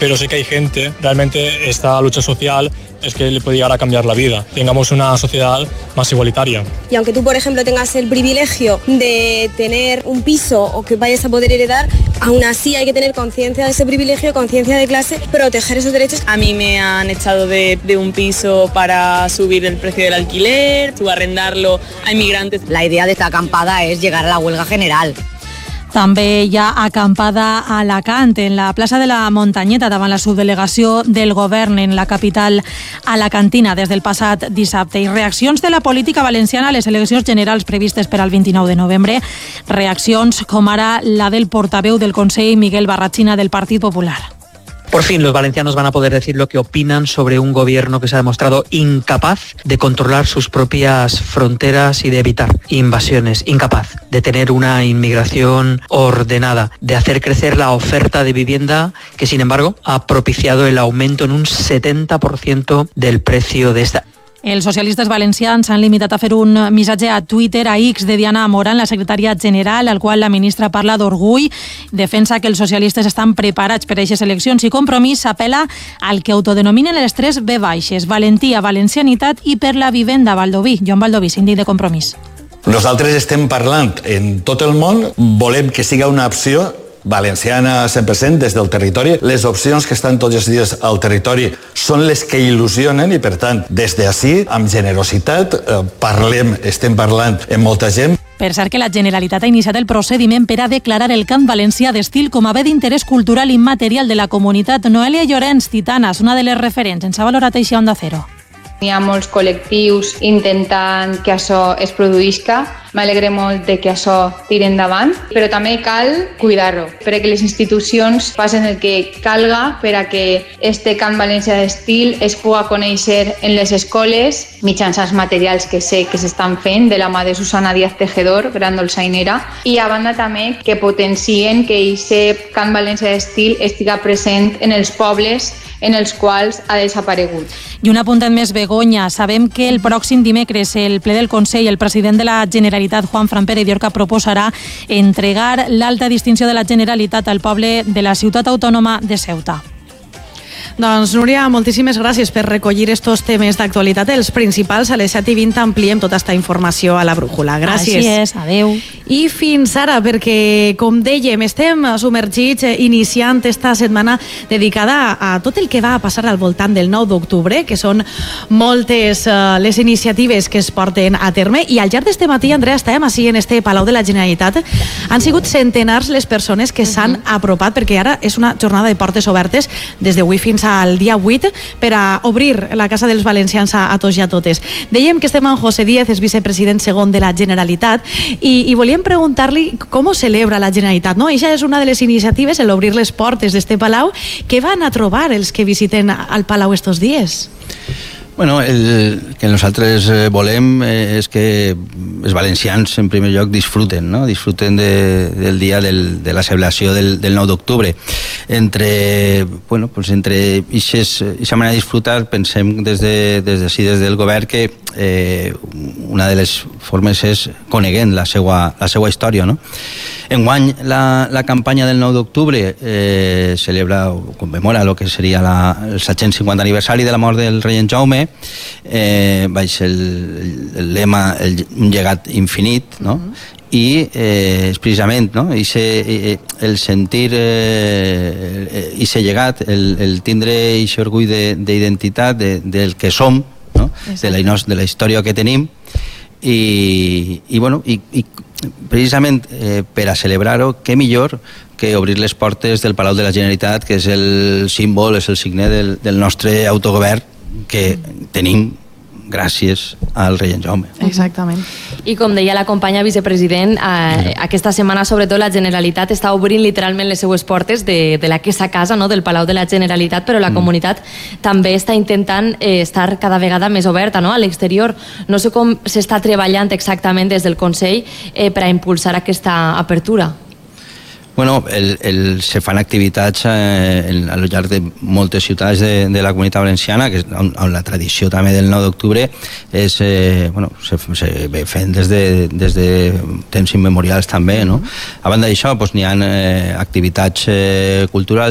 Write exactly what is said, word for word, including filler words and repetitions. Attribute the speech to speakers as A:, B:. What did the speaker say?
A: pero sé que hay gente, realmente esta lucha social es que le puede llegar a cambiar la vida. Tengamos una sociedad más igualitaria.
B: Y aunque tú, por ejemplo, tengas el privilegio de tener un piso o que vayas a poder heredar, aún así hay que tener conciencia de ese privilegio, conciencia de clase, proteger esos derechos.
C: A mí me han echado de, de un piso para subir el precio del alquiler, subarrendarlo a inmigrantes.
D: La idea de esta acampada es llegar a la huelga general.
E: També hi ha acampada a Alacant, en la plaça de la Montanyeta, davant la subdelegació del govern en la capital alacantina des del passat dissabte. I reaccions de la política valenciana a les eleccions generals previstes per al vint-i-nou de novembre. Reaccions com ara la del portaveu del Consell, Miguel Barrachina, del Partit Popular.
F: Por fin los valencianos van a poder decir lo que opinan sobre un gobierno que se ha demostrado incapaz de controlar sus propias fronteras y de evitar invasiones, incapaz de tener una inmigración ordenada, de hacer crecer la oferta de vivienda que, sin embargo, ha propiciado el aumento en un setenta por ciento del precio de esta.
E: Els socialistes valencians s'han limitat a fer un missatge a Twitter, a X, de Diana Morán, la secretària general, al qual la ministra parla d'orgull, defensa que els socialistes estan preparats per a aquestes eleccions i Compromís s'apela al que autodenominen les tres B baixes, valentia, valencianitat i per la vivenda. Baldoví, Joan Baldoví, síndic de Compromís.
G: Nosaltres estem parlant en tot el món, volem que siga una opció valenciana cent per cent des del territori. Les opcions que estan tots els dies al territori són les que il·lusionen i, per tant, des d'ací, amb generositat, eh, parlem, estem parlant amb molta gent.
E: Per cert que la Generalitat ha iniciat el procediment per a declarar el Camp Valencià d'Estil com a bé d'interès cultural immaterial de la comunitat. Noelia Llorenç, Titanas, una de les referents, ens ha valorat així a Onda Cero.
H: Hi ha molts col·lectius intentant que això es produïsca. M'alegre molt de que això tiri endavant, però també cal cuidar-ho, perquè les institucions facin el que calga per a que este Camp Valencià d'Estil es pugui conèixer en les escoles mitjançant materials que sé que s'estan fent de la mà de Susana Díaz Tejedor, gran dolçainera, i a banda també que potencien que aquest Camp Valencià d'Estil estiga present en els pobles en els quals ha desaparegut.
E: I un apuntet més, Begoña. Sabem que el pròxim dimecres el ple del Consell, el president de la Generalitat, Juan Fran Pérez Llorca, proposarà entregar l'alta distinció de la Generalitat al poble de la ciutat autònoma de Ceuta.
I: Doncs, Núria, moltíssimes gràcies per recollir estos temes d'actualitat, els principals. A les set i vint ampliem tota aquesta informació a la brújula. Gràcies.
E: Així és, adeu.
I: I fins ara, perquè, com dèiem, estem submergits iniciant esta setmana dedicada a tot el que va passar al voltant del nou d'octubre, que són moltes uh, les iniciatives que es porten a terme, i al llarg d'este matí, Andrea, estàvem així en este Palau de la Generalitat. Han sigut centenars les persones que s'han uh-huh. apropat, perquè ara és una jornada de portes obertes des d'avui fins al dia vuit per a obrir la Casa dels Valencians a, a tots i a totes. Dèiem que estem amb José Díaz, és vicepresident segon de la Generalitat, i, i volíem preguntar-li com celebra la Generalitat, no? Eixa és una de les iniciatives, el obrir les portes d'este Palau. Què van a trobar els que visiten al Palau estos dies?
J: Bueno, el que nosaltres volem és que els valencians en primer lloc disfruten, no? Disfruten de, del dia del, de la celebració del, del nou d'octubre. Entre, bueno, pues entre aquesta manera de disfrutar, pensem des de, des de, sí, des del govern que eh, una de les formes és coneguent la seva, la seva història, no? Enguany la, la campanya del nou d'octubre eh, celebra o commemora el que seria la, el set-cents cinquanta aniversari de la mort del rei en Jaume. Eh, baix el, el lema el, un llegat infinit, no? Uh-huh. I eh, és precisament, no? Ixe, eh, el sentir eh, ixe llegat, el, el tindre ixe orgull d'identitat de, de, del que som, no? De, la, de la història que tenim, i, i bueno, i, i precisament eh, per a celebrar-ho, què millor que obrir les portes del Palau de la Generalitat, que és el símbol, és el signe del, del nostre autogovern que tenim gràcies al rei en Jaume.
I: Exactament.
K: I com deia la companya vicepresident, eh, aquesta setmana sobretot la Generalitat està obrint literalment les seues portes de, de la que és a casa, no? Del Palau de la Generalitat, però la mm. comunitat també està intentant eh, estar cada vegada més oberta, no? A l'exterior. No sé com s'està treballant exactament des del Consell eh, per a impulsar aquesta apertura.
J: Bueno, el, el, se fan activitats eh, en, a lo llarg de moltes ciutats de, de la comunitat valenciana, que on, on la tradició també del nou d'octubre és, eh, bueno, se, se ve fent des de, des de temps immemorials també, no? A banda d'això, doncs, n'hi ha eh, activitats eh, culturals